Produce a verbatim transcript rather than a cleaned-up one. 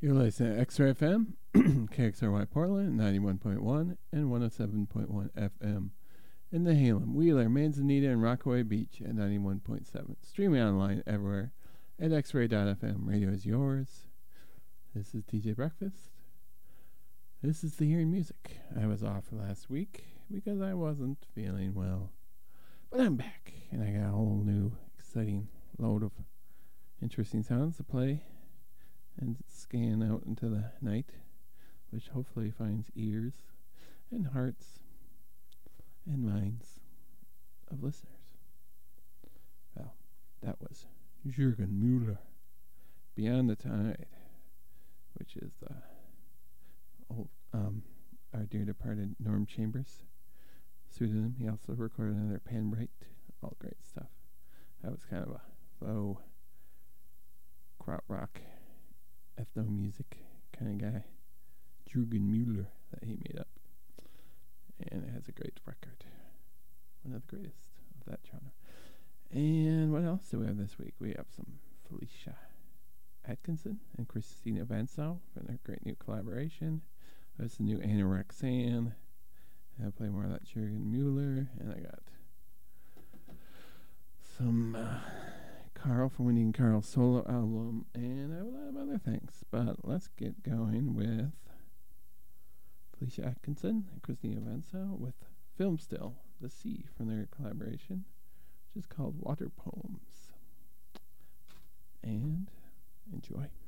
You're listening to X-Ray F M, K X R Y Portland, ninety-one point one and one oh seven point one F M. In the Halem, Wheeler, Manzanita, and Rockaway Beach at ninety-one point seven. Streaming online everywhere at x ray dot f m. Radio is yours. This is D J Breakfast. This is the Hearing Music. I was off last week because I wasn't feeling well. But I'm back, and I got a whole new exciting load of interesting sounds to play and scan out into the night, which hopefully finds ears and hearts and minds of listeners. Well, that was Jürgen Müller, Beyond the Tide, which is the old, um, our dear departed Norm Chambers pseudonym. He also recorded another Pan Bright, all great stuff. That was kind of a faux krautrock, ethno music kind of guy, Jürgen Müller, that he made up. And it has a great record. One of the greatest of that genre. And what else do we have this week? We have some Felicia Atkinson and Christina Vansal for their great new collaboration. There's the new Anorexan. I'll play more of that Jürgen Müller. And I got some uh, Carl from Winnie and Carl's solo album. And I have a lot of other things. But let's get going with Felicia Atkinson and Christina Vansal with Film Still, The Sea, from their collaboration, which is called Water Poems. And enjoy.